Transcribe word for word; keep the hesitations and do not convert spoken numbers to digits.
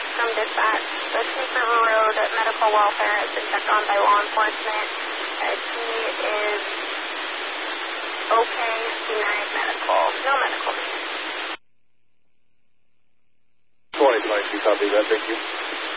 from dispatch. The Snake River Road medical welfare has been checked on by law enforcement. Uh, he is okay, denied medical. No medical needs. twenty twenty-two, copy that. Thank you.